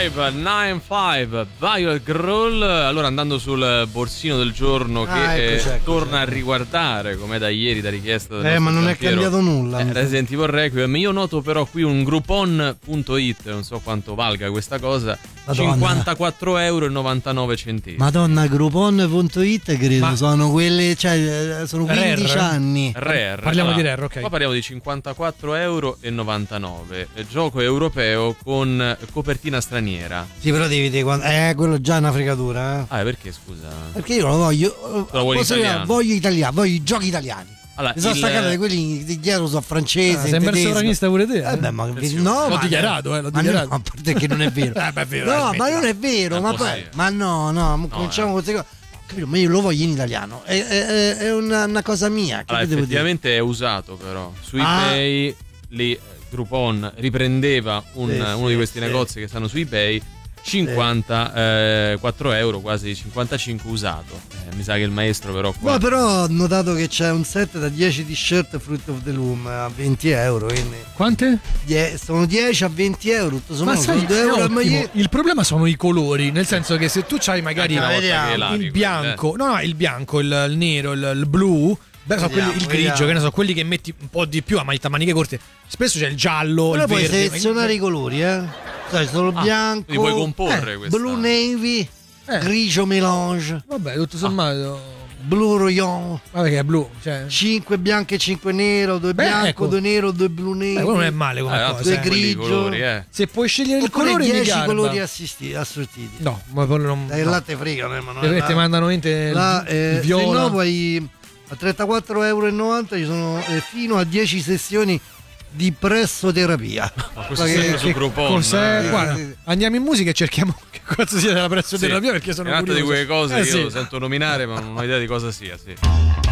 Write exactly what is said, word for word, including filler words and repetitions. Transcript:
cinque nove cinque Violet Growl. Allora, andando sul borsino del giorno che ah, ecco, eh, c'è, torna c'è. a riguardare, come da ieri, da richiesta del Eh, ma non è cambiato nulla. eh, Resident Evil Requiem. Io noto però qui un Groupon punto it, non so quanto valga questa cosa. Madonna. cinquantaquattro euro e novantanove centesimi. Madonna, Groupon punto it credo Ma... sono quelle, cioè sono quindici Rare? anni. Rare. Parliamo allora, di Rare, ok. Qua parliamo di cinquantaquattro euro e novantanove. Gioco europeo con copertina straniera. Sì, però devi vedere quando... Eh, quello già è una fregatura, eh. Ah, perché scusa? Perché io lo voglio. Lo vuoi posso dire, italiano? voglio italiano, voglio i giochi italiani. Allora, Mi sono il... staccato di quelli di dietro sono francesi. Ah, sei messo sovranista pure te? Eh? Eh beh, ma Attenzione. no, L'ho ma dichiarato, eh, l'ho ma dichiarato. No, a parte che non è vero. eh, beh, è vero no, eh, ma non è vero, È ma, poi, possibile. ma no, no, No, cominciamo eh. con queste cose. Capito? Ma io lo voglio in italiano. È, è, è una, una cosa mia. Che Allora, devo effettivamente è usato, però. Su Ah. eBay lì eh, Groupon riprendeva un- Sì, uno sì, di questi sì. negozi che stanno su eBay. cinquantaquattro euro, quasi cinquantacinque usato. Eh, mi sa che il maestro però qua... Ma però ho notato che c'è un set da dieci t-shirt Fruit of the Loom a venti euro. Quindi Quante? die- sono dieci a venti euro. Tutto Ma sommato sai, sono due è euro a ottimo. maglietta. Il problema sono i colori, nel senso che se tu c'hai magari Anche una volta vediamo, che lavi, il bianco, no no, il bianco, il, il nero, il, il blu, beh, so Vediamo, quelli, il grigio, vediamo. che ne so, quelli che metti un po' di più a maglietta a maniche corte. Spesso c'è il giallo, Però il puoi verde. selezionare i colori, eh. Sai, solo Ah, bianco, quindi puoi comporre eh, questa. blu navy, Eh. grigio melange, Vabbè, tutto sommato. blu royal, Vabbè, che è blu, cioè. cinque bianche e cinque nero, due Beh, bianco, ecco. due nero, due blu navy. Beh, quello non è male come Eh, cosa. tanto due sono eh. quelli i grigio. colori, eh. Se puoi scegliere il Oppure colore mi dieci garba. colori assisti- assortiti. No, ma quello non. Dai, il no. latte frega, ma non Te- è te mandano mente là, il, eh, il viola. Se no poi a trentaquattro euro e novanta ci sono eh, fino a dieci sessioni di pressoterapia. Ma questo Ma è che- sempre su Che Groupon. cos'è? eh. Guarda, Sì, sì. andiamo in musica e cerchiamo che cosa sia della Sì. pressoterapia perché sono È un'altra di curioso. quelle cose Eh, che sì. io sento nominare, ma non ho idea di cosa sia. Sì.